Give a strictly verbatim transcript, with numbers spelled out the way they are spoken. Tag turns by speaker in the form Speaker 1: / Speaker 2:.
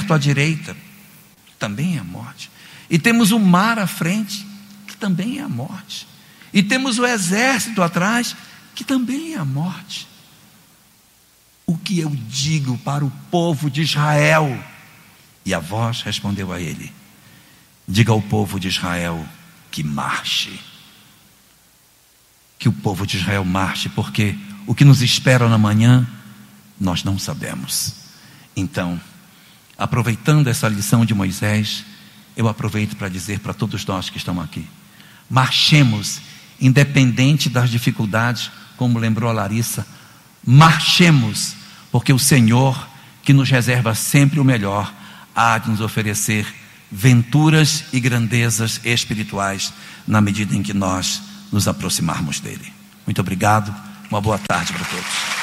Speaker 1: deserto à direita, que também é a morte. E temos o mar à frente, que também é a morte. E temos o exército atrás, que também é a morte. O que eu digo para o povo de Israel? E a voz respondeu a ele: diga ao povo de Israel que marche. Que o povo de Israel marche, porque o que nos espera na manhã, nós não sabemos. Então, aproveitando essa lição de Moisés, eu aproveito para dizer para todos nós que estão aqui: marchemos, independente das dificuldades, como lembrou a Larissa, marchemos, porque o Senhor, que nos reserva sempre o melhor, há de nos oferecer venturas e grandezas espirituais, na medida em que nós nos aproximarmos dele. Muito obrigado, uma boa tarde para todos.